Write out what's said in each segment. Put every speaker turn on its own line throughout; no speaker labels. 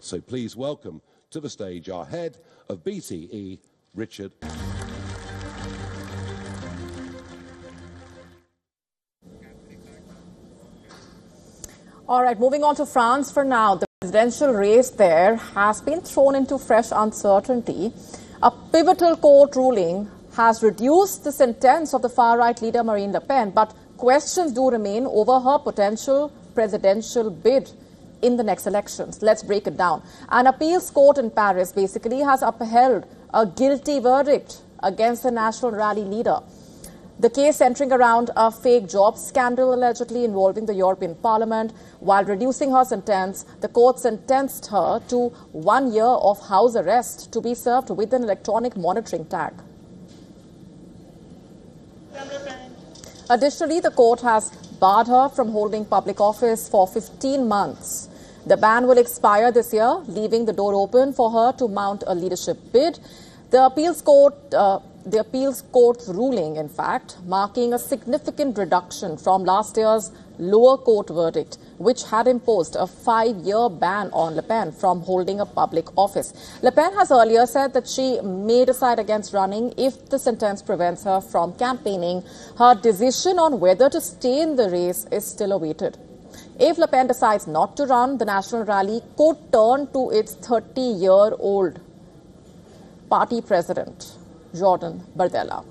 So please welcome to the stage our head of BTE, Richard.
All right, moving on to France for now. The presidential race there has been thrown into fresh uncertainty. A pivotal court ruling has reduced the sentence of the far-right leader Marine Le Pen, but questions do remain over her potential presidential bid in the next elections. Let's break it down. An appeals court in Paris basically has upheld a guilty verdict against the National Rally leader. The case centering around a fake job scandal allegedly involving the European Parliament. While reducing her sentence, the court sentenced her to 1 year of house arrest to be served with an electronic monitoring tag. Additionally, the court has barred her from holding public office for 15 months. The ban will expire this year, leaving the door open for her to mount a leadership bid. The appeals court's ruling, in fact, marking a significant reduction from last year's lower court verdict, which had imposed a 5-year ban on Le Pen from holding a public office. Le Pen has earlier said that she may decide against running if the sentence prevents her from campaigning. Her decision on whether to stay in the race is still awaited. If Le Pen decides not to run, the National Rally could turn to its 30-year-old party president, Jordan Bardella.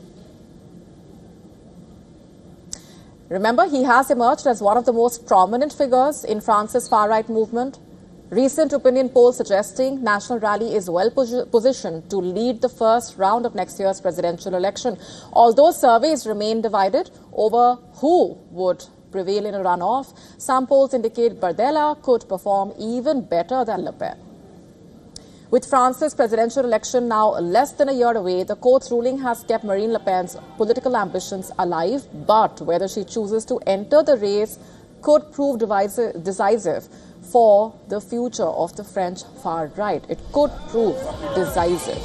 Remember, he has emerged as one of the most prominent figures in France's far-right movement. Recent opinion polls suggesting National Rally is well positioned to lead the first round of next year's presidential election. Although surveys remain divided over who would prevail in a runoff, some polls indicate Bardella could perform even better than Le Pen. With France's presidential election now less than a year away, the court's ruling has kept Marine Le Pen's political ambitions alive, but whether she chooses to enter the race could prove decisive for the future of the French far right. It could prove decisive.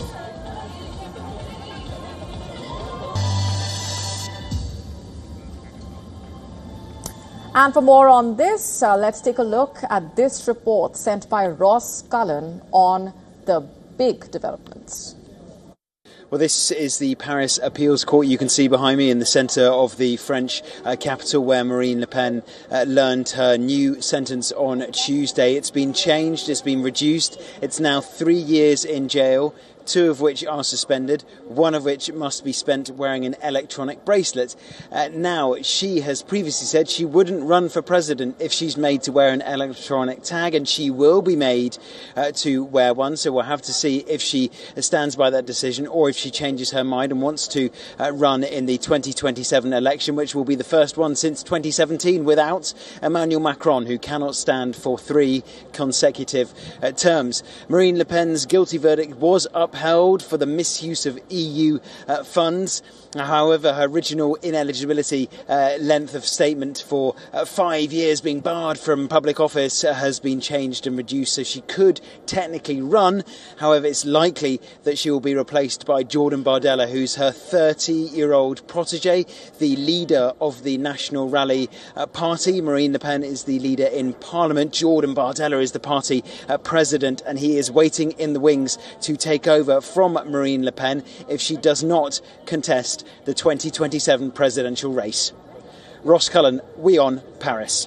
And for more on this, let's take a look at this report sent by Ross Cullen on the big developments.
Well, this is the Paris Appeals Court you can see behind me in the centre of the French capital, where Marine Le Pen learned her new sentence on Tuesday. It's been changed, it's been reduced. It's now 3 years in jail, 2 of which are suspended, 1 of which must be spent wearing an electronic bracelet. Now, she has previously said she wouldn't run for president if she's made to wear an electronic tag, and she will be made to wear one. So we'll have to see if she stands by that decision or if she changes her mind and wants to run in the 2027 election, which will be the first one since 2017 without Emmanuel Macron, who cannot stand for 3 consecutive terms. Marine Le Pen's guilty verdict was upheld for the misuse of EU funds. However, her original ineligibility length of statement for 5 years being barred from public office has been changed and reduced, so she could technically run. However, it's likely that she will be replaced by Jordan Bardella, who's her 30-year-old protege, the leader of the National Rally party. Marine Le Pen is the leader in Parliament. Jordan Bardella is the party president, and he is waiting in the wings to take over from Marine Le Pen if she does not contest the 2027 presidential race. Ross Cullen, WION, Paris.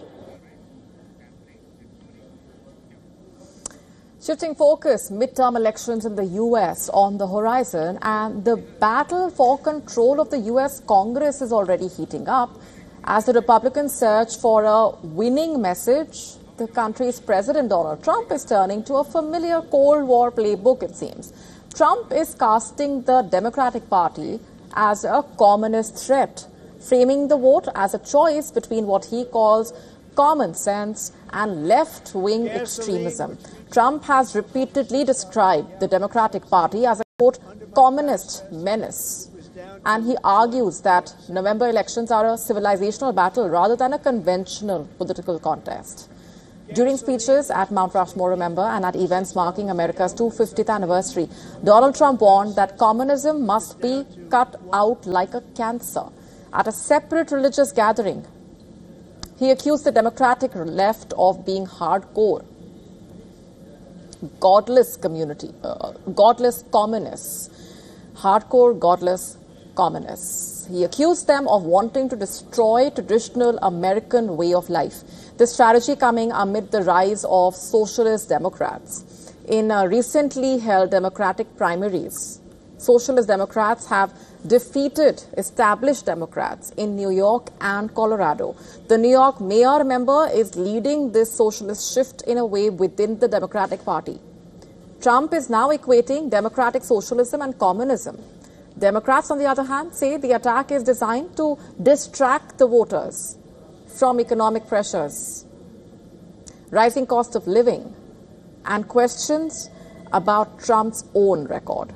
Shifting focus, midterm elections in the US on the horizon, and the battle for control of the US Congress is already heating up. As the Republicans search for a winning message, the country's President Donald Trump is turning to a familiar Cold War playbook, it seems. Trump is casting the Democratic Party as a communist threat, framing the vote as a choice between what he calls common sense and left-wing extremism. Trump has repeatedly described the Democratic Party as a, quote, communist menace. And he argues that November elections are a civilizational battle rather than a conventional political contest. During speeches at Mount Rushmore, remember, and at events marking America's 250th anniversary, Donald Trump warned that communism must be cut out like a cancer. At a separate religious gathering, he accused the Democratic left of being hardcore. godless godless communists, hardcore godless communists. He accused them of wanting to destroy traditional American way of life. This strategy coming amid the rise of socialist Democrats. In recently held Democratic primaries, Socialist Democrats have defeated established Democrats in New York and Colorado. The New York mayor, remember, is leading this socialist shift in a way within the Democratic Party. Trump is now equating democratic socialism and communism. Democrats, on the other hand, say the attack is designed to distract the voters from economic pressures, rising cost of living, and questions about Trump's own record.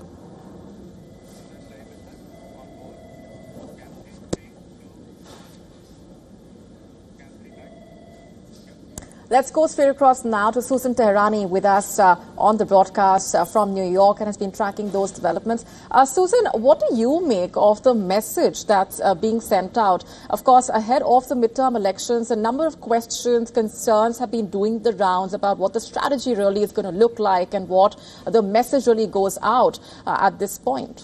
Let's go straight across now to Susan Teherani with us on the broadcast from New York and has been tracking those developments. Susan, what do you make of the message that's being sent out? Of course, ahead of the midterm elections, a number of questions, concerns have been doing the rounds about what the strategy really is going to look like and what the message really goes out at this point.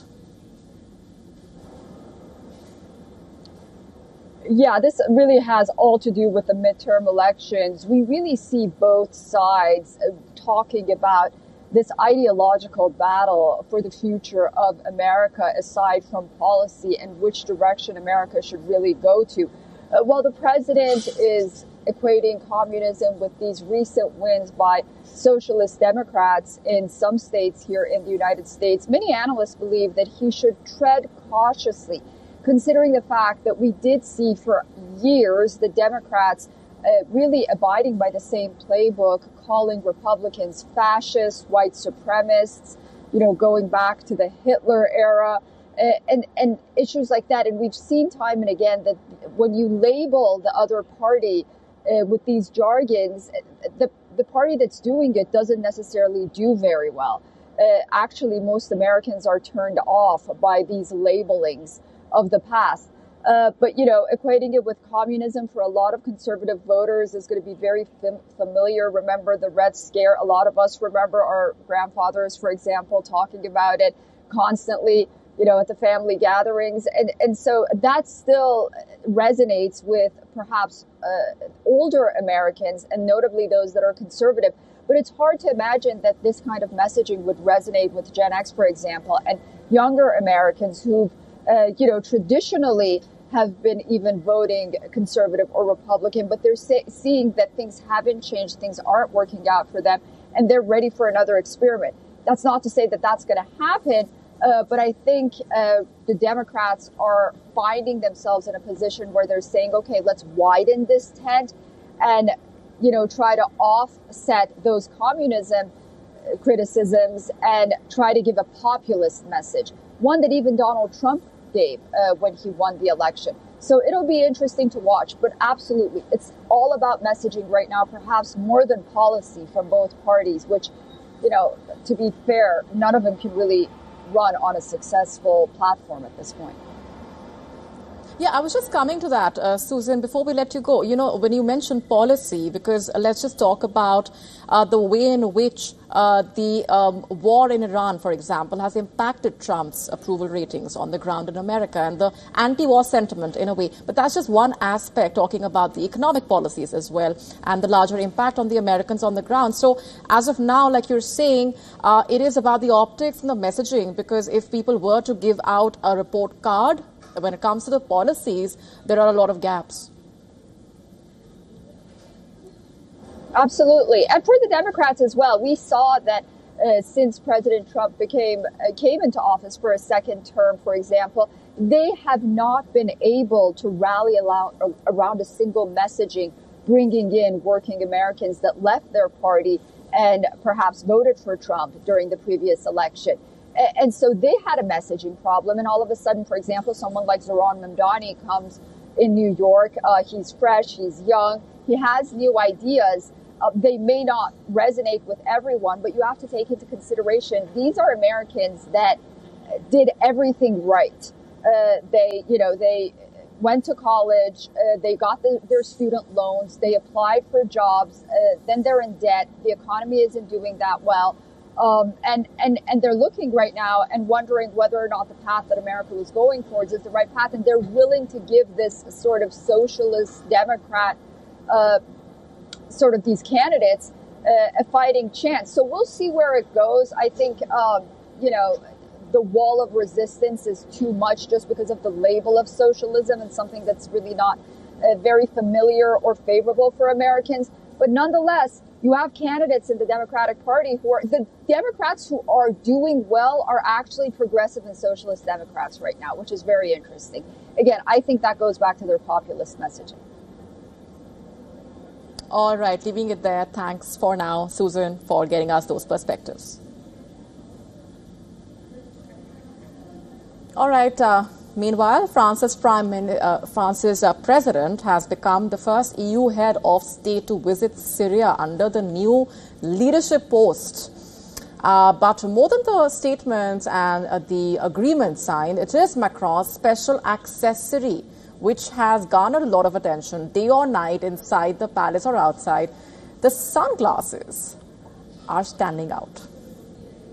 Yeah, this really has all to do with the midterm elections. We really see both sides talking about this ideological battle for the future of America, aside from policy and which direction America should really go to. While the president is equating communism with these recent wins by socialist Democrats in some states here in the United States, many analysts believe that he should tread cautiously, considering the fact that we did see for years the Democrats really abiding by the same playbook, calling Republicans fascists, white supremacists, going back to the Hitler era, and issues like that. And we've seen time and again that when you label the other party with these jargons, the party that's doing it doesn't necessarily do very well. Actually, most Americans are turned off by these labelings of the past. But, equating it with communism for a lot of conservative voters is going to be very familiar. Remember the Red Scare? A lot of us remember our grandfathers, for example, talking about it constantly, at the family gatherings. And so that still resonates with perhaps older Americans, and notably those that are conservative. But it's hard to imagine that this kind of messaging would resonate with Gen X, for example, and younger Americans who've traditionally have been even voting conservative or Republican, but they're seeing that things haven't changed, things aren't working out for them, and they're ready for another experiment. That's not to say that that's going to happen, but I think the Democrats are finding themselves in a position where they're saying, okay, let's widen this tent and, try to offset those communism criticisms and try to give a populist message, one that even Donald Trump gave when he won the election. So it'll be interesting to watch, but absolutely, it's all about messaging right now, perhaps more than policy from both parties, which, to be fair, none of them can really run on a successful platform at this point.
Yeah, I was just coming to that, Susan, before we let you go. When you mentioned policy, because let's just talk about the way in which the war in Iran, for example, has impacted Trump's approval ratings on the ground in America and the anti-war sentiment in a way. But that's just one aspect, talking about the economic policies as well and the larger impact on the Americans on the ground. So as of now, like you're saying, it is about the optics and the messaging, because if people were to give out a report card, when it comes to the policies, there are a lot of gaps.
Absolutely. And for the Democrats as well, we saw that since President Trump came into office for a second term, for example, they have not been able to rally around a single messaging, bringing in working Americans that left their party and perhaps voted for Trump during the previous election. And so they had a messaging problem. And all of a sudden, for example, someone like Zohran Mamdani comes in New York. He's fresh. He's young. He has new ideas. They may not resonate with everyone, but you have to take into consideration these are Americans that did everything right. They went to college, they got their student loans, they applied for jobs, then they're in debt, the economy isn't doing that well. And they're looking right now and wondering whether or not the path that America was going towards is the right path. And they're willing to give this sort of socialist Democrat, sort of these candidates, a fighting chance. So we'll see where it goes. I think, the wall of resistance is too much just because of the label of socialism and something that's really not very familiar or favorable for Americans. But nonetheless, you have candidates in the Democratic Party the Democrats who are doing well are actually progressive and socialist Democrats right now, which is very interesting. Again, I think that goes back to their populist messaging.
All right, leaving it there. Thanks for now, Susan, for getting us those perspectives. All right. Meanwhile, France's president has become the first EU head of state to visit Syria under the new leadership post. But more than the statements and the agreement signed, it is Macron's special accessory, which has garnered a lot of attention day or night inside the palace or outside. The sunglasses are standing out.